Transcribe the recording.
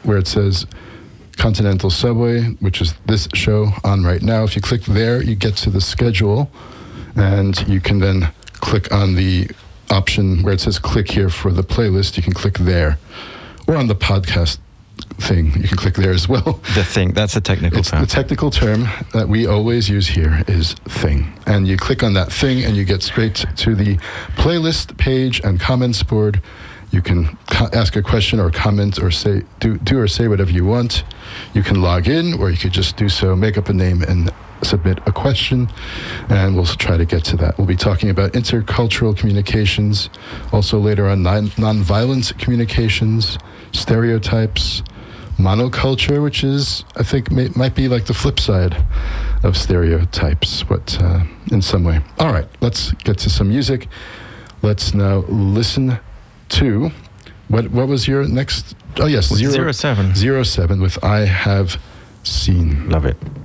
where it says Continental Subway, which is this show on right now. If you click there, you get to the schedule, and you can then click on the option where it says click here for the playlist. You can click there, or on the podcast thing, you can click there as well. The thing, that's a technical term. The technical term that we always use here is thing. And you click on that thing and you get straight to the playlist page and comments board. You can ask a question or comment or say do or say whatever you want. You can log in, or you could just do so, make up a name and submit a question, and we'll try to get to that. We'll be talking about intercultural communications, also later on nonviolent communications, stereotypes, monoculture, which is, I think, might be like the flip side of stereotypes, but in some way. All right, let's get to some music. Let's now listen to, what was your next? Oh yes, 07. 07 with I Have Seen. Love it.